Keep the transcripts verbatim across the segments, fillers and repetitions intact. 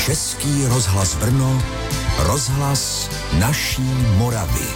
Český rozhlas Brno, rozhlas naší Moravy.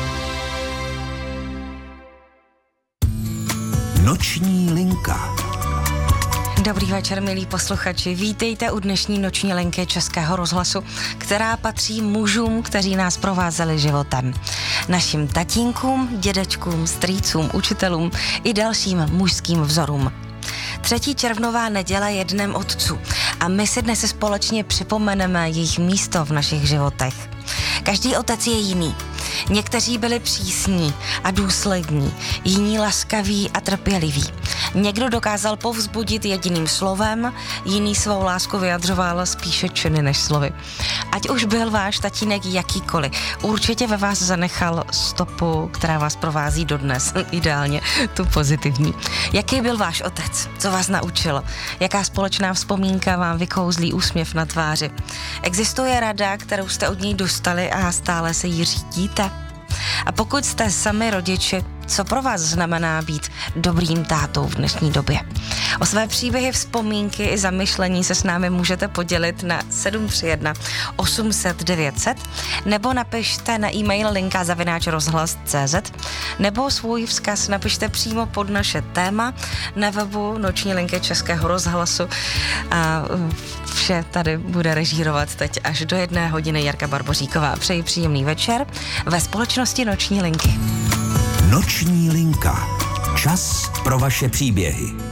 Noční linka. Dobrý večer, milí posluchači. Vítejte u dnešní noční linky Českého rozhlasu, která patří mužům, kteří nás provázeli životem. Našim tatínkům, dědečkům, strýcům, učitelům i dalším mužským vzorům. Třetí červnová neděle je dnem otců a my si dnes společně připomeneme jejich místo v našich životech. Každý otec je jiný. Někteří byli přísní a důslední, jiní laskaví a trpěliví. Někdo dokázal povzbudit jediným slovem, jiný svou lásku vyjadřoval spíše činy než slovy. Ať už byl váš tatínek jakýkoliv, určitě ve vás zanechal stopu, která vás provází dodnes, ideálně tu pozitivní. Jaký byl váš otec? Co vás naučil? Jaká společná vzpomínka vám vykouzlí úsměv na tváři? Existuje rada, kterou jste od něj dostali a stále se jí řídíte? A pokud jste sami rodiči, co pro vás znamená být dobrým tátou v dnešní době? O své příběhy, vzpomínky i zamyšlení se s námi můžete podělit na sedm tři jedna osm set devět set nebo napište na e-mail linka zavináč rozhlas tečka cé zet nebo svůj vzkaz napište přímo pod naše téma na webu Noční linky Českého rozhlasu a vše tady bude režírovat teď až do jedné hodiny Jarka Barboříková. Přeji příjemný večer ve společnosti Noční linky. Noční linka. Čas pro vaše příběhy.